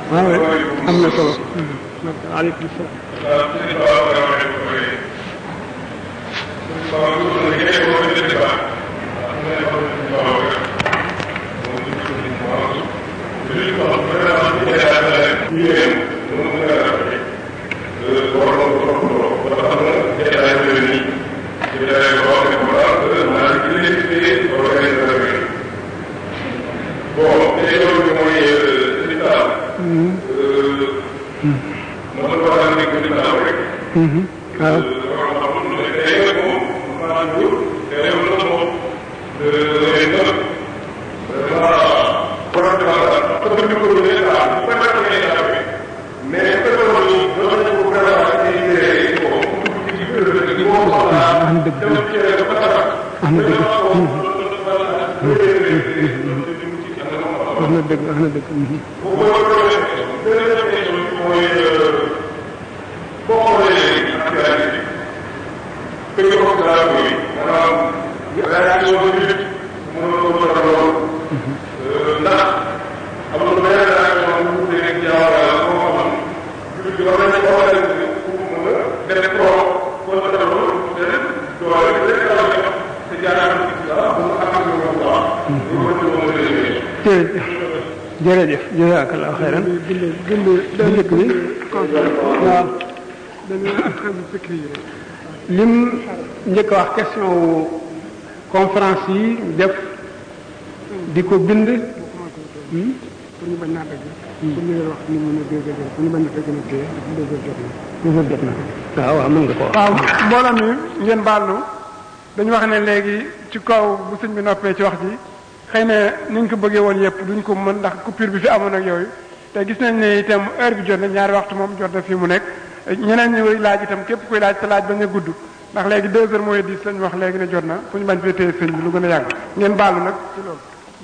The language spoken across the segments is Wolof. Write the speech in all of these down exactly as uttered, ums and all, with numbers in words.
waaw am na solo. aleykum salaam. waaw. wax na dëgg wax na dëgg. boo xoolee actualité bi kër yi daal bi maanaam réaction bi nit mënuloo ko dara lool ndax am na benn réaction bu wutee rek jaawara boo xamoon jur gi war nañ ko war a def pour mën a def ko wala def loolu te doole bi rek daal di te jaaraan ci la bu mu am lu mu wax lu mën ko mën a jërëjëf jazakallahu xayran bind njëkk bi waaw lim njëkk wax question wu conférence yi def di ko bind pour ñu bañ naa dëgg pour ñu wax ni mën a dégg pour ñu bañ a dëgg na téye deux heures jot na deux heures jot na waaw waaw mën nga ko wax waaw mbooloo mi ngeen baalu dañu wax ne léegi ci kaw bu sëñ bi noppee ci wax ji xëy na ni ñu ko bëggee woon yëpp duñ ko mën ndax coupure bi fi amoon ak yooyu te gis nañ ne itam heure bi jot na ñaari waxtu moom jot na fii mu nekk ñeneen ñi laaj itam képp kuy laaj te laaj bañ a gudd ndax léegi deux heures mooy dix lañ wax léegi ne jot na fu ñu bañ fee téye sëñ bi lu gën a yàgg ngeen baalu nag ci loolu.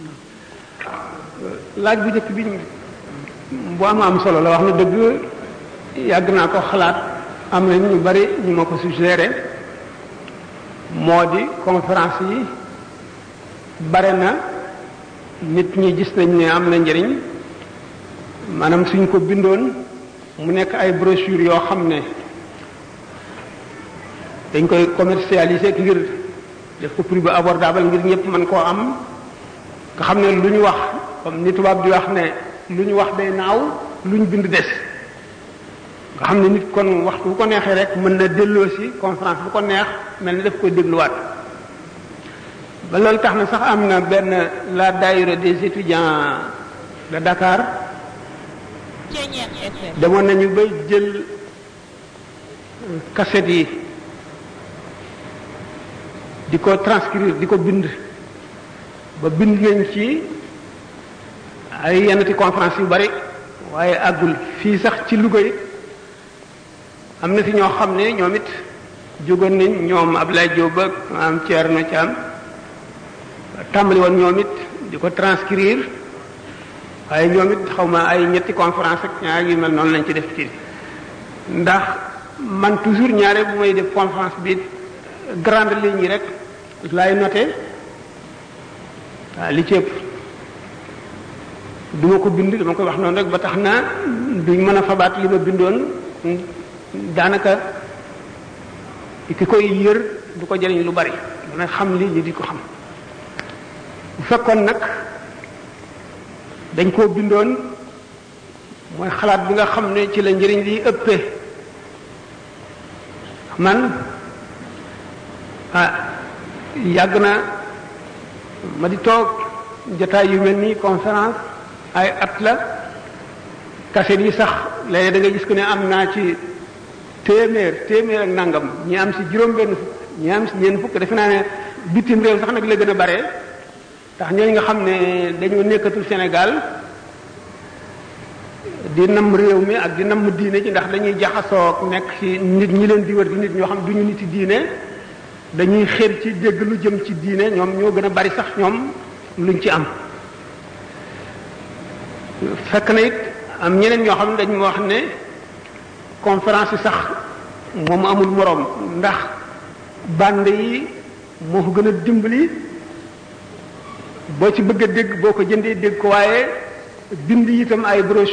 laaj bu njëkk bi bu am am solo la wax na dëgg yàgg naa ko xalaat am na ñu bari ñu ma ko suggéré moo di conférence yi bare na nit ñi gis nañ ne am na njëriñ maanaam suñ ko bindoon mu nekk ay brochure yoo xam ne dañ koy commercialiser ngir def ko prix bu abordable ngir ñëpp mën koo am nga xam ne lu ñu wax comme ni tubaab di wax ne lu ñu wax day naaw lu ñu bind des nga xam ne nit kon waxtu bu ko neexee rek mën na delloo si conférence bu ko neex mel ni daf koy dégluwaat ba loolu tax na sax am na benn la daayira des étudiants de Dakar demoon nañu bay jël cassette yi di ko transcrire di ko bind ba bind nañ ci ay yenn conférence yu bari waaye àggul fii sax ci Louga yi am na fi ñoo xam ne ñoom it jógoon nañ ñoom Ablaye Diop ak am Thierno Thiam tàmbali woon ñoom it di ko transcrire waaye ñoom it xaw ma ay ñetti conférence ak ñaar yu mel noonu lañ ci def ci ndax man toujours ñaare bu may def conférence bi grande ligne yi rek laay noté waaw li ci ëpp du ma ko bind dama koy wax noonu rek ba tax na duñ mën a fabaat li ma bindoon daanaka ki koy yër du ko jëriñ lu bari dana xam li ñu di ko xam bu fekkoon nag dañ koo bindoon mooy xalaat bi nga xam ne ci la njëriñ li ëppee man ah yàgg na ma di toog jotaay yu mel ni conférence ay at la kaset yi sax léegi da nga gis ko ne am naa ci téeméer téeméer ak nangam ñi am si juróom-benn fukk ñi am si ñeent fukk defe naa ne bitim réew sax nag la gën a bare tax ñooñu nga xam ne dañoo nekkatul Sénégal di namm réew mi ak di namm diine ci ndax dañuy jaxasoo nekk ci nit ñi leen di wër di nit ñoo xam duñu niti diine dañuy xër ci dégg lu jëm ci diine ñoom ñoo gën a bari sax ñoom luñ ci am fekk na it am ñeneen ñoo xam ne dañ ma wax ne conférence yi sax moom amul moroom ndax bande yi moo ko gën a dimbali boo ci bëgg a dégg boo ko jëndee dégg ko waaye bind itam ay brochure